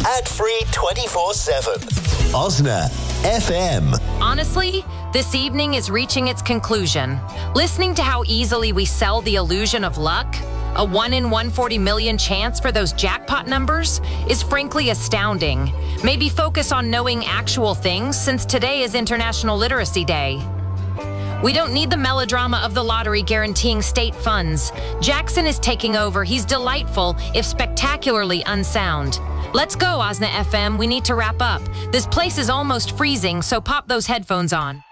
Ad-free 24/7. Osna FM. Honestly, this evening is reaching its conclusion. Listening to how easily we sell the illusion of luck, a 1 in 140 million chance for those jackpot numbers, is frankly astounding. Maybe focus on knowing actual things since today is International Literacy Day. We don't need the melodrama of the lottery guaranteeing state funds. Jackson is taking over. He's delightful, if spectacularly unsound. Let's go, Osna FM. We need to wrap up. This place is almost freezing, so pop those headphones on.